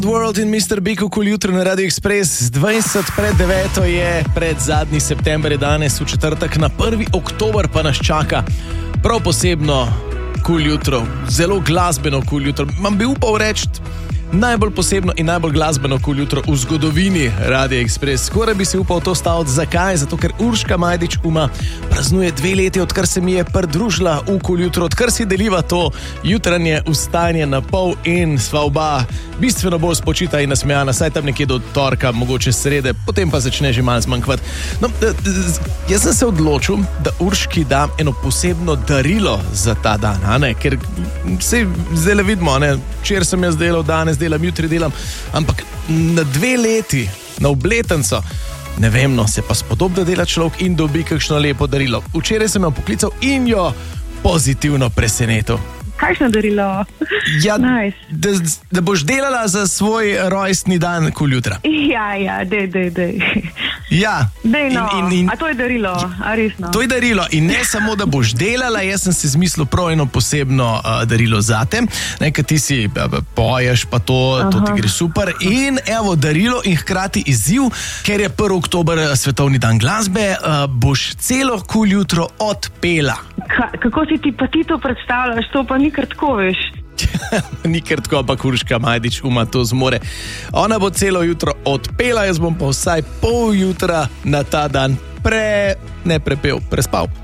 World in Mr. Big Cool jutro na Radio Express. 20:09 je pred zadnji september, je danes v četrtek, na 1. oktober pa nas čaka prav posebno cool jutro, zelo glasbeno cool jutro. Mam bi upal reči najbolj posebno in najbolj glasbeno cool jutro v zgodovini Radio Express. Skoraj bi si upal to staviti. Zakaj? Zato, ker Urška Majdič praznuje 2 leti, odkar se mi je pridružila v cool jutro, odkar si deliva to jutranje vstanje na pol in sva oba bistveno bolj spočita in nasmejana, saj tam nekje do torka, mogoče srede, potem pa začne že malo zmanjkvati. No, jaz sem se odločil, da Urški dam eno posebno darilo za ta dan, ker se zdaj vidimo, včeraj sem jaz delal, danes delam, jutri delam, ampak na 2 leti, na obletnico, ne vem, se pa spodob, da dela človek in dobi kakšno lepo darilo. Včeraj sem jo poklical in jo pozitivno presenetil. Kakšno darilo? Ja, nice. Da boš delala za svoj rojstni dan cool jutra. Ja, dej. Ja. Dej, no. A to je darilo, a resno? To je darilo in ne samo, da boš delala, jaz sem si izmislil prav eno posebno darilo zate, ker ti si poješ pa to ti gre super in evo darilo in hkrati izziv, ker je 1. oktober svetovni dan glasbe, boš celo cool jutro odpela. Kako si ti pa ti to predstavljaš? To pa ni kar tako, veš. Ni kar tako, ampak Urška Majdič to zmore. Ona bo celo jutro odpela, jaz bom pa vsaj pol jutra na ta dan prespal.